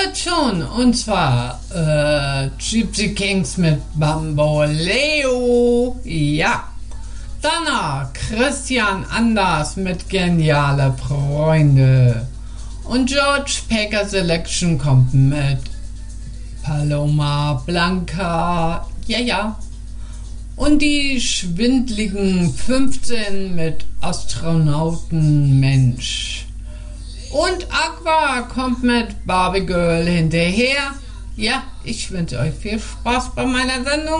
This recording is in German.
wird schon. Und zwar Gypsy Kings mit Bamboleo. Ja. Danach Christian Anders mit Geniale Freunde. Und George Packer Selection kommt mit Paloma Blanca. Ja, ja. Und die schwindligen 15 mit Astronauten Mensch. Und Aqua kommt mit Barbie Girl hinterher. Ja, ich wünsche euch viel Spaß bei meiner Sendung.